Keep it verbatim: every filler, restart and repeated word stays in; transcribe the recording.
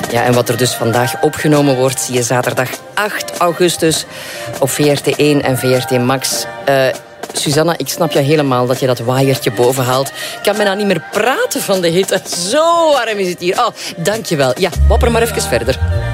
Ja, en wat er dus vandaag opgenomen wordt, zie je zaterdag acht augustus op V R T één en V R T Max. Uh, Susanna, ik snap je helemaal dat je dat waaiertje boven haalt. Ik kan bijna niet meer praten van de hitte. Zo warm is het hier. Oh, dankjewel. Ja, wapper maar even verder.